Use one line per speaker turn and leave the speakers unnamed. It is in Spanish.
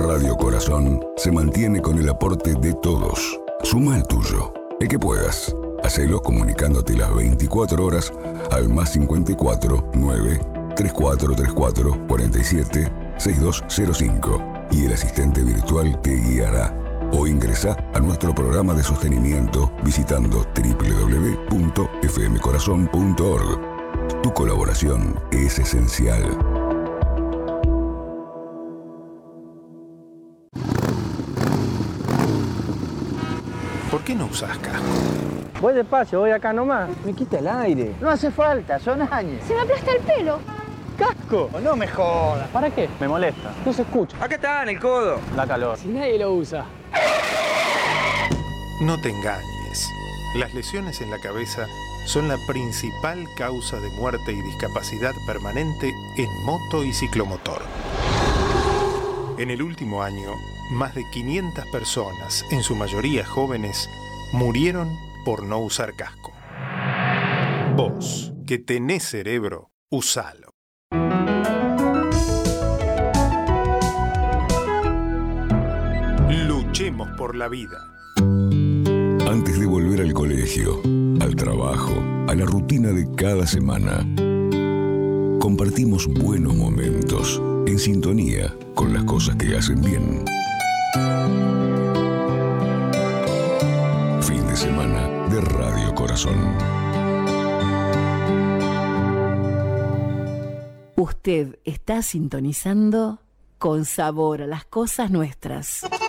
Radio Corazón se mantiene con el aporte de todos. Suma el tuyo, el que puedas. Hacelo comunicándote las 24 horas al +54 9 3434 47 6205 y el asistente virtual te guiará. O ingresa a nuestro programa de sostenimiento visitando www.fmcorazon.org. Tu colaboración es esencial.
¿Por qué no usás casco?
Voy despacio, voy acá nomás. Me quita el aire.
No hace falta, son años.
Se me aplasta el pelo.
¡Casco!
No me jodas.
¿Para qué? Me molesta. No se escucha.
Acá está, en el codo.
Da calor.
Si nadie lo usa.
No te engañes. Las lesiones en la cabeza son la principal causa de muerte y discapacidad permanente en moto y ciclomotor. En el último año, más de 500 personas, en su mayoría jóvenes, murieron por no usar casco. Vos, que tenés cerebro, usalo. Luchemos por la vida.
Antes de volver al colegio, al trabajo, a la rutina de cada semana, compartimos buenos momentos en sintonía con las cosas que hacen bien. Fin de semana de Radio Corazón.
Usted está sintonizando Con Sabor a las Cosas Nuestras.